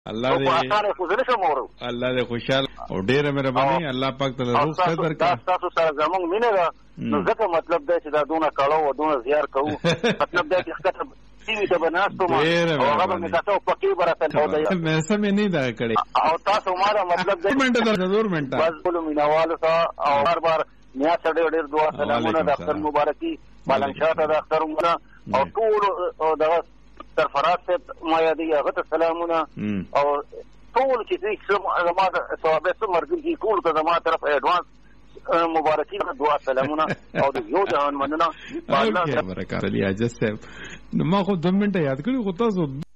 الله دې خوشحال او ډېره مهرباني. الله پاک ته روغ صدر کا. تاسو سره زمونږ مینه ده نو ځکه مطلب دی چې دا دونه کړو او دونه زیار کوو. مطلب دی چې ښکته ټي وي ته به ناست وم او هغه به مې کاته پکې به راته لودی مې سمې نه ده کړې او تاسو ما دا مطلب دی بس ټولو مینهوالو ته او بار بار نیا ته ډېر دعا سلامونه د اختر مبارکي ملنګ شاه ته د اخترونه او ټولو دغه سرفراز صاحب ما یادوي هغه ته سلامونه او ټول چې زما د صحابه څه مرګي ټول ته زما طرف ایډوانس مبارکي دعا سلامونه او د یو جهان مننه. برکات علي عاجز صاحب نو ما خو 2 منټه یاد کړی خو تاسو